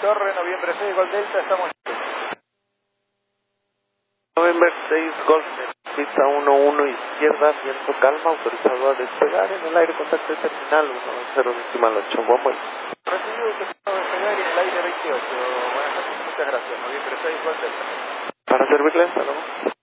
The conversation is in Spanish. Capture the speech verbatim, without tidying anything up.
Torre, noviembre seis, Gol Delta, estamos... November seis, Golf, pista uno uno izquierda, viento calma, autorizado a despegar en el aire, contacto de terminal uno cero decimal ocho, buen vuelo. Recibido, autorizado a despegar en el aire veintiocho. Buenas noches, muchas gracias. Noviembre seis, Gol Delta. Para servirle, hasta luego.